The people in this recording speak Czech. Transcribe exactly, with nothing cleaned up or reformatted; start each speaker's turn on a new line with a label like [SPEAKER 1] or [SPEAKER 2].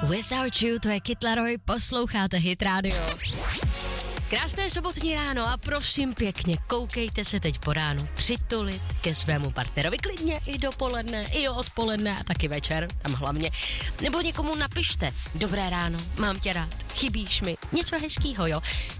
[SPEAKER 1] Without You, to je Kid Laroi, posloucháte Hit Radio. Krásné sobotní ráno a prosím pěkně, koukejte se teď po ránu přitulit ke svému partnerovi, klidně i dopoledne, i odpoledne a taky večer, tam hlavně. Nebo někomu napište, dobré ráno, mám tě rád, chybíš mi, něco hezkýho, jo.